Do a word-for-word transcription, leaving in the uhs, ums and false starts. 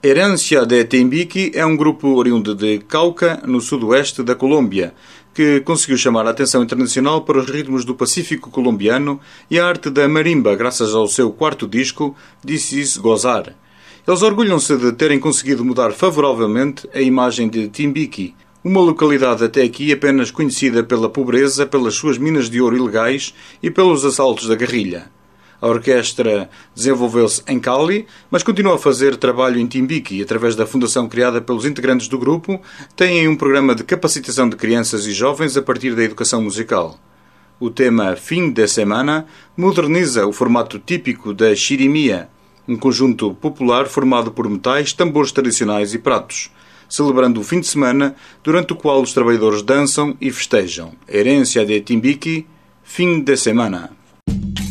Herencia de Timbiqui é um grupo oriundo de Cauca, no sudoeste da Colômbia, que conseguiu chamar a atenção internacional para os ritmos do Pacífico colombiano e a arte da marimba graças ao seu quarto disco, This Is Gozar. Eles orgulham-se de terem conseguido mudar favoravelmente a imagem de Timbiqui, uma localidade até aqui apenas conhecida pela pobreza, pelas suas minas de ouro ilegais e pelos assaltos da guerrilha. A orquestra desenvolveu-se em Cali, mas continua a fazer trabalho em Timbiqui. Através da fundação criada pelos integrantes do grupo, têm um programa de capacitação de crianças e jovens a partir da educação musical. O tema Fim de Semana moderniza o formato típico da xirimia, um conjunto popular formado por metais, tambores tradicionais e pratos, celebrando o fim de semana, durante o qual os trabalhadores dançam e festejam. Herencia de Timbiqui, Fim de Semana.